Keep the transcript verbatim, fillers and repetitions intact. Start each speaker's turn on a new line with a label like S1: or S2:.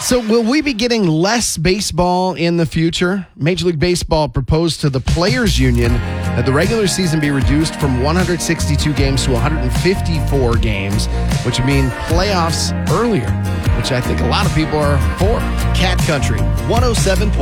S1: So will we be getting less baseball in the future? Major League Baseball proposed to the Players Union that the regular season be reduced from one hundred sixty-two games to one hundred fifty-four games, which would mean playoffs earlier, which I think a lot of people are for. Cat Country, one oh seven point